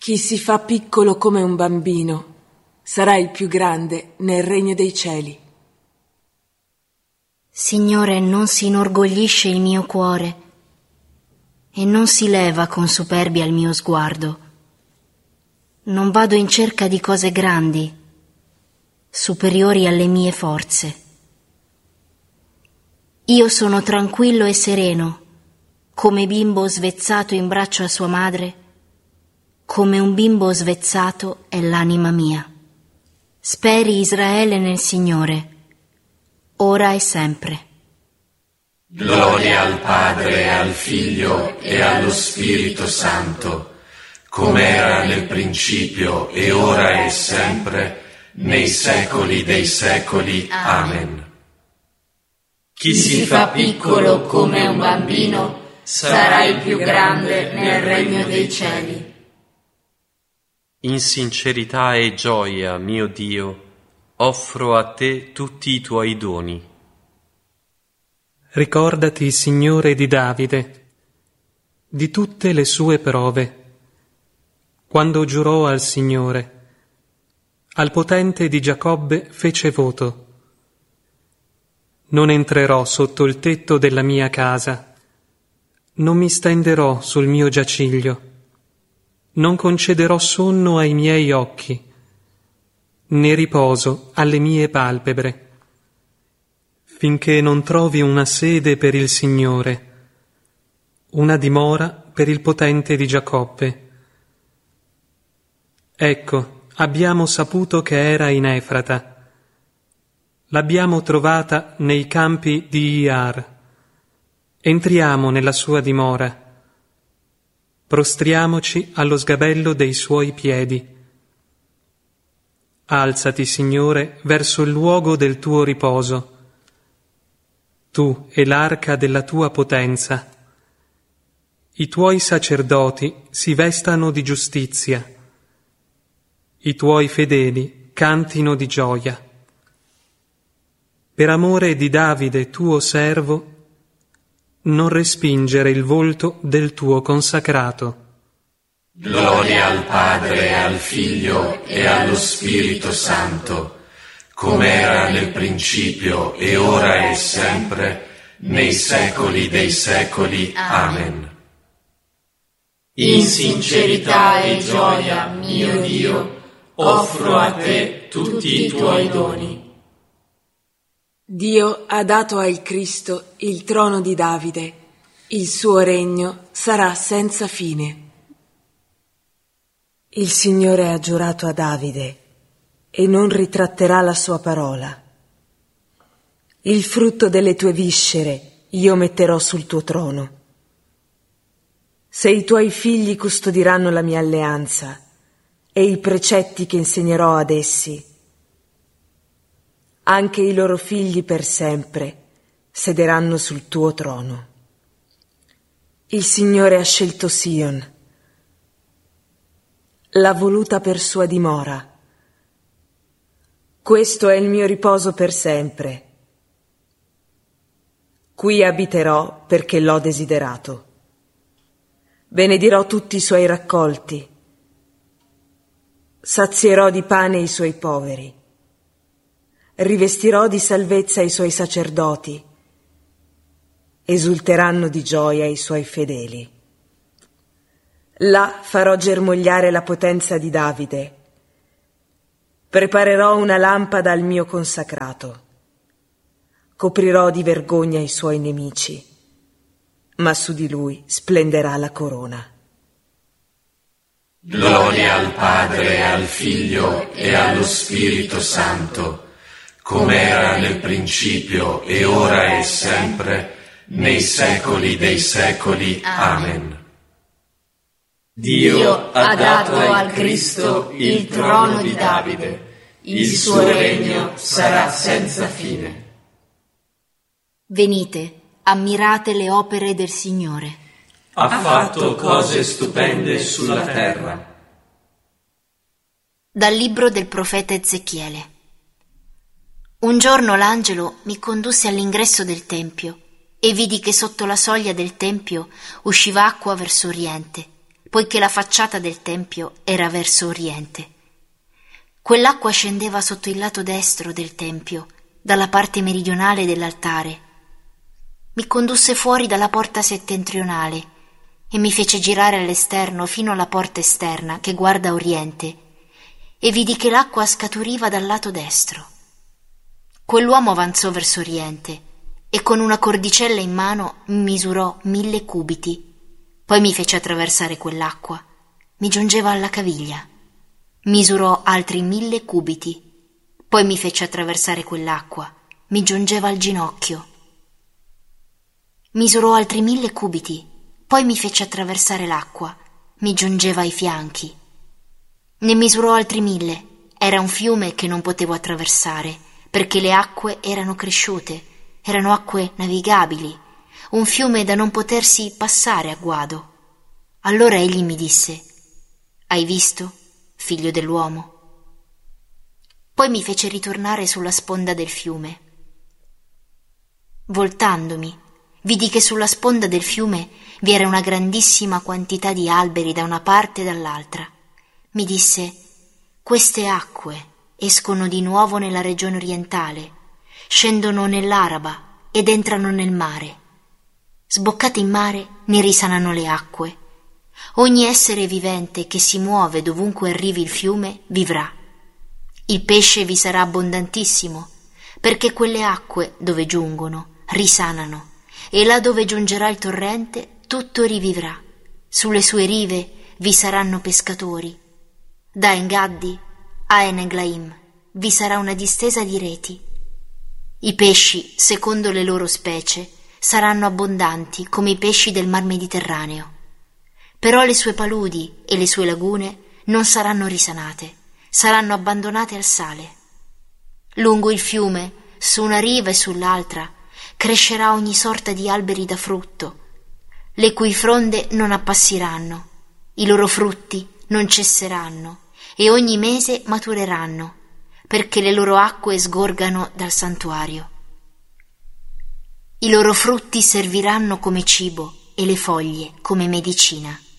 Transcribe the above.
Chi si fa piccolo come un bambino sarà il più grande nel regno dei cieli. Signore, non si inorgoglisce il mio cuore e non si leva con superbia il mio sguardo. Non vado in cerca di cose grandi, superiori alle mie forze. Io sono tranquillo e sereno, come bimbo svezzato in braccio a sua madre, come un bimbo svezzato è l'anima mia. Speri Israele nel Signore, ora e sempre. Gloria al Padre, al Figlio e allo Spirito Santo, come era nel principio e ora e sempre, nei secoli dei secoli. Amen. Chi si fa piccolo come un bambino sarà il più grande nel regno dei cieli. In sincerità e gioia, mio Dio, offro a te tutti i tuoi doni. Ricordati, Signore, di Davide, di tutte le sue prove, quando giurò al Signore, al potente di Giacobbe fece voto. Non entrerò sotto il tetto della mia casa, non mi stenderò sul mio giaciglio, non concederò sonno ai miei occhi, né riposo alle mie palpebre, finché non trovi una sede per il Signore, una dimora per il potente di Giacobbe. Ecco, abbiamo saputo che era in Efrata, l'abbiamo trovata nei campi di Iar. Entriamo nella sua dimora, prostriamoci allo sgabello dei suoi piedi. Alzati, Signore, verso il luogo del tuo riposo, tu e l'arca della tua potenza. I tuoi sacerdoti si vestano di giustizia, i tuoi fedeli cantino di gioia. Per amore di Davide, tuo servo, non respingere il volto del tuo consacrato. Gloria al Padre, al Figlio e allo Spirito Santo, come era nel principio e ora e sempre, nei secoli dei secoli. Amen. In sincerità e gioia, mio Dio, offro a te tutti i tuoi doni. Dio ha dato al Cristo il trono di Davide, il suo regno sarà senza fine. Il Signore ha giurato a Davide e non ritratterà la sua parola. Il frutto delle tue viscere io metterò sul tuo trono. Se i tuoi figli custodiranno la mia alleanza e i precetti che insegnerò ad essi, anche i loro figli per sempre sederanno sul tuo trono. Il Signore ha scelto Sion, l'ha voluta per sua dimora. Questo è il mio riposo per sempre. Qui abiterò perché l'ho desiderato. Benedirò tutti i suoi raccolti. Sazierò di pane i suoi poveri. Rivestirò di salvezza i suoi sacerdoti. Esulteranno di gioia i suoi fedeli. Là farò germogliare la potenza di Davide. Preparerò una lampada al mio consacrato. Coprirò di vergogna i suoi nemici, ma su di lui splenderà la corona. Gloria al Padre, al Figlio e allo Spirito Santo, come era nel principio e ora e sempre, nei secoli dei secoli. Amen. Dio ha dato al Cristo il trono di Davide, il suo regno sarà senza fine. Venite, ammirate le opere del Signore. Ha fatto cose stupende sulla terra. Dal libro del profeta Ezechiele. Un giorno l'angelo mi condusse all'ingresso del tempio e vidi che sotto la soglia del tempio usciva acqua verso oriente, poiché la facciata del tempio era verso oriente. Quell'acqua scendeva sotto il lato destro del tempio, dalla parte meridionale dell'altare. Mi condusse fuori dalla porta settentrionale e mi fece girare all'esterno fino alla porta esterna che guarda a oriente, e vidi che l'acqua scaturiva dal lato destro. Quell'uomo avanzò verso oriente e con una cordicella in mano misurò 1000 cubiti, poi mi fece attraversare quell'acqua, mi giungeva alla caviglia. Misurò altri 1000 cubiti, poi mi fece attraversare quell'acqua, mi giungeva al ginocchio. Misurò altri 1000 cubiti, poi mi fece attraversare l'acqua, mi giungeva ai fianchi. Ne misurò altri 1000, era un fiume che non potevo attraversare, perché le acque erano cresciute, erano acque navigabili, un fiume da non potersi passare a guado. Allora egli mi disse: «Hai visto, figlio dell'uomo?» Poi mi fece ritornare sulla sponda del fiume. Voltandomi, vidi che sulla sponda del fiume vi era una grandissima quantità di alberi da una parte e dall'altra. Mi disse: «Queste acque escono di nuovo nella regione orientale, scendono nell'Araba ed entrano nel mare. Sboccate in mare ne risanano le acque. Ogni essere vivente che si muove dovunque arrivi il fiume vivrà. Il pesce vi sarà abbondantissimo, perché quelle acque dove giungono risanano, e là dove giungerà il torrente tutto rivivrà. Sulle sue rive vi saranno pescatori. Da Engaddi a Eneglaim vi sarà una distesa di reti. I pesci, secondo le loro specie, saranno abbondanti come i pesci del mar Mediterraneo. Però le sue paludi e le sue lagune non saranno risanate, saranno abbandonate al sale. Lungo il fiume, su una riva e sull'altra, crescerà ogni sorta di alberi da frutto, le cui fronde non appassiranno, i loro frutti non cesseranno e ogni mese matureranno, perché le loro acque sgorgano dal santuario. I loro frutti serviranno come cibo e le foglie come medicina.